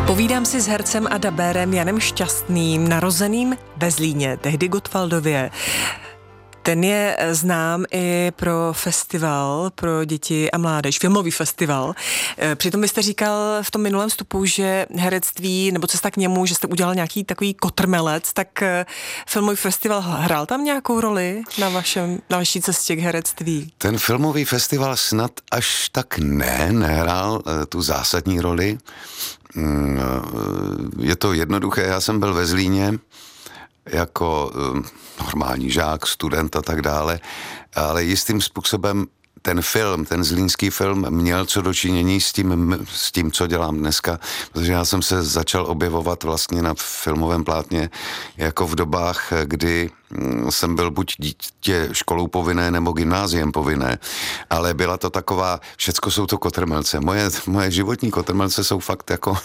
Povídám si s hercem a dabérem Janem Šťastným, narozeným ve Zlíně, tehdy Gottwaldově. Ten je znám i pro festival pro děti a mládež, filmový festival. Přitom vy jste říkal v tom minulém vstupu, že herectví, nebo cesta k němu, že jste udělal nějaký takový kotrmelec, tak filmový festival hrál tam nějakou roli na vaší cestě k herectví? Ten filmový festival snad až tak nehrál tu zásadní roli. Je to jednoduché, já jsem byl ve Zlíně jako normální žák, student a tak dále, ale jistým způsobem ten zlínský film měl co dočinění s tím, co dělám dneska, protože já jsem se začal objevovat vlastně na filmovém plátně jako v dobách, kdy jsem byl buď dítě školou povinné nebo gymnáziem povinné, ale byla to taková, všecko jsou to kotrmelce. Moje životní kotrmelce jsou fakt jako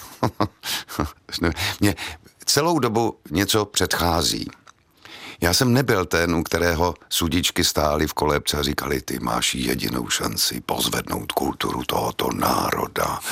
mě celou dobu něco předchází. Já jsem nebyl ten, u kterého sudičky stály v kolébce a říkali, ty máš jedinou šanci pozvednout kulturu tohoto národa,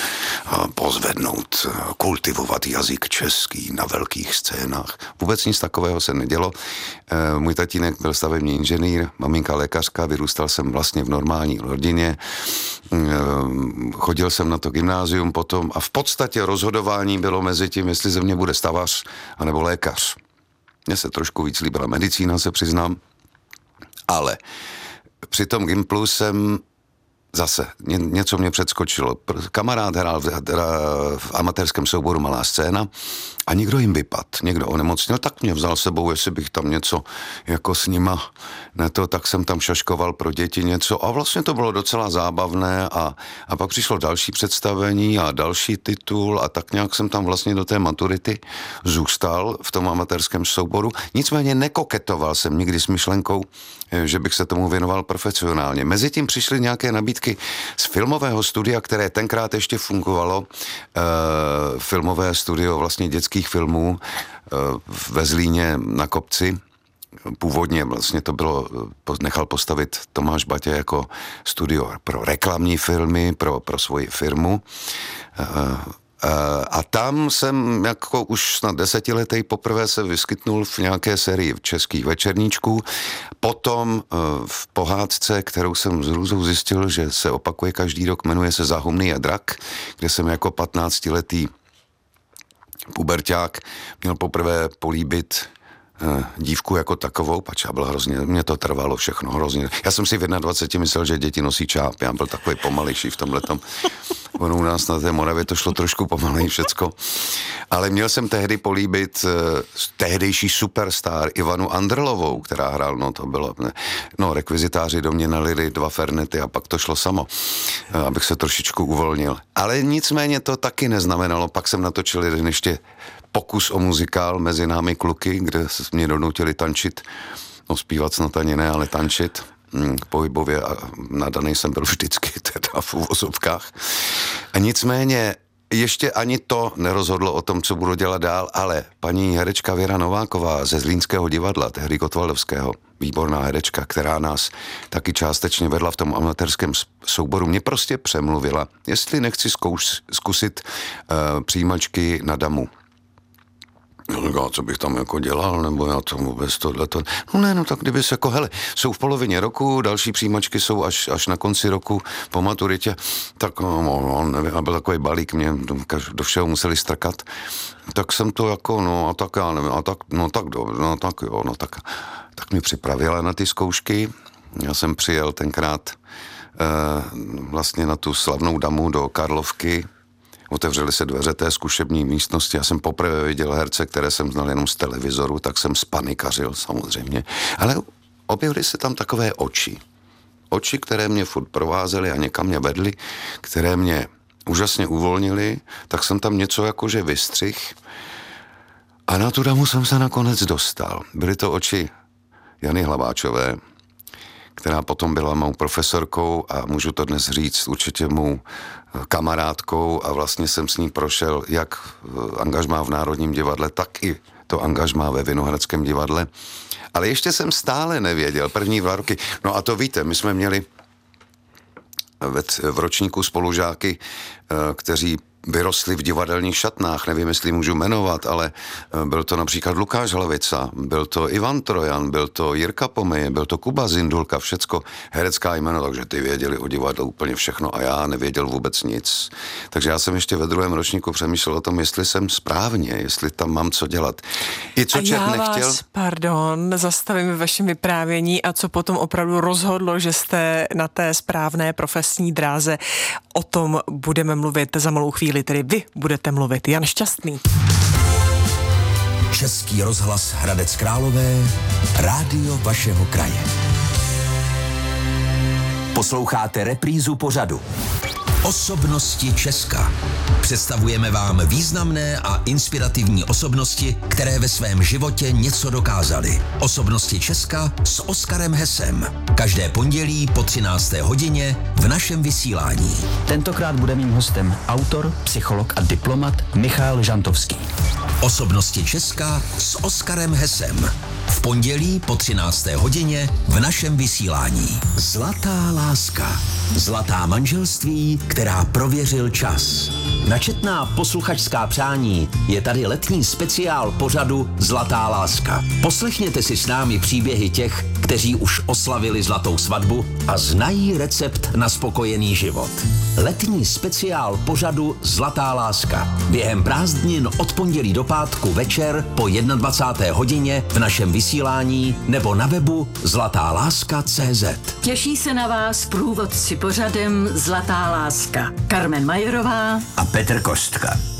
kultivovat jazyk český na velkých scénách. Vůbec nic takového se nedělo. Můj tatínek byl stavební inženýr, maminka lékařka, vyrůstal jsem vlastně v normální rodině. Chodil jsem na to gymnázium potom a v podstatě rozhodování bylo mezi tím, jestli ze mě bude stavař anebo lékař. Mně se trošku víc líbila medicína, se přiznám, ale při tom Gimplu jsem zase něco mě předskočilo. Kamarád hrál v amatérském souboru Malá scéna a někdo jim vypadl, někdo onemocněl, tak mě vzal sebou, jestli bych tam něco jako s nima tak jsem tam šaškoval pro děti něco a vlastně to bylo docela zábavné a pak přišlo další představení a další titul a tak nějak jsem tam vlastně do té maturity zůstal v tom amatérském souboru. Nicméně nekoketoval jsem nikdy s myšlenkou, že bych se tomu věnoval profesionálně. Mezitím přišly nějaké nabídky z filmového studia, které tenkrát ještě fungovalo, filmové studio vlastně dětských filmů ve Zlíně na Kopci. Původně vlastně to bylo, nechal postavit Tomáš Batě jako studio pro reklamní filmy, pro svoji firmu. A tam jsem jako už snad 10letý poprvé se vyskytnul v nějaké sérii českých večerníčků. Potom v pohádce, kterou jsem s hrůzou zjistil, že se opakuje každý rok, jmenuje se Za humny a drak, kde jsem jako 15letý puberťák měl poprvé políbit dívku jako takovou, pač já byl hrozně, mě to trvalo všechno hrozně. Já jsem si v 21 myslel, že děti nosí čáp, já byl takový pomalejší v tomhletom. Ono u nás na té Moravě to šlo trošku pomalej všecko. Ale měl jsem tehdy políbit tehdejší superstar Ivanu Andrlovou, která hrál, to bylo, rekvizitáři do mě nalili 2 fernety a pak to šlo samo, abych se trošičku uvolnil. Ale nicméně to taky neznamenalo, pak jsem natočil jeden ještě pokus o muzikál Mezi námi kluky, kde se mě donutili tančit, zpívat snad ani ne, ale tančit. Pohybově a nadanej jsem byl vždycky teda v uvozovkách. A nicméně ještě ani to nerozhodlo o tom, co budu dělat dál, ale paní herečka Věra Nováková ze Zlínského divadla, tehdy Gottwaldovského, výborná herečka, která nás taky částečně vedla v tom amatérském souboru, mě prostě přemluvila, jestli nechci zkusit přijímačky na Damu. Co bych tam jako dělal, nebo já to vůbec tohleto. Tak kdyby se jako, jsou v polovině roku, další přijímačky jsou až na konci roku po maturitě, tak nevím, a byl takový balík, mě do všeho museli strkat, tak jsem to jako, tak já nevím, tak mi připravila na ty zkoušky. Já jsem přijel tenkrát vlastně na tu slavnou Damu do Karlovky. Otevřely se dveře té zkušební místnosti. Já jsem poprvé viděl herce, které jsem znal jenom z televizoru, tak jsem spanikařil samozřejmě. Ale objevily se tam takové oči. Oči, které mě furt provázely a někam mě vedly, které mě úžasně uvolnily, tak jsem tam něco jakože vystřih. A na tu Damu jsem se nakonec dostal. Byly to oči Jany Hlaváčové, která potom byla mou profesorkou a můžu to dnes říct, určitě mou kamarádkou a vlastně jsem s ní prošel jak angažmá v Národním divadle, tak i to angažmá ve Vinohradském divadle. Ale ještě jsem stále nevěděl, první 2 roky, a to víte, my jsme měli v ročníku spolužáky, kteří vyrostli v divadelních šatnách, nevím, jestli můžu jmenovat, ale byl to například Lukáš Hlavica, byl to Ivan Trojan, byl to Jirka Pomej, byl to Kuba Zindulka, všecko herecká jméno, takže ty věděli o divadle úplně všechno a já nevěděl vůbec nic. Takže já jsem ještě ve 2. ročníku přemýšlel o tom, jestli jsem správně, jestli tam mám co dělat. I co já vás, zastavím ve vašem vyprávění a co potom opravdu rozhodlo, že jste na té správné profesní dráze. O tom budeme mluvit za malou chvíli, tedy vy budete mluvit. Jan Šťastný. Český rozhlas Hradec Králové, rádio vašeho kraje. Posloucháte reprízu pořadu Osobnosti Česka. Představujeme vám významné a inspirativní osobnosti, které ve svém životě něco dokázaly. Osobnosti Česka s Oskarem Hesem. Každé pondělí po 13. hodině v našem vysílání. Tentokrát bude mým hostem autor, psycholog a diplomat Michal Žantovský. Osobnosti Česka s Oskarem Hesem. V pondělí po 13. hodině v našem vysílání. Zlatá láska. Zlatá manželství, která prověřil čas. Na četná posluchačská přání je tady letní speciál pořadu Zlatá láska. Poslechněte si s námi příběhy těch, kteří už oslavili zlatou svatbu a znají recept na spokojený život. Letní speciál pořadu Zlatá láska. Během prázdnin od pondělí do pátku večer po 21. hodině v našem vysílání nebo na webu zlatáláska.cz. Těší se na vás průvodci pořadem Zlatá láska. Karmen Majerová a Petr Kostka.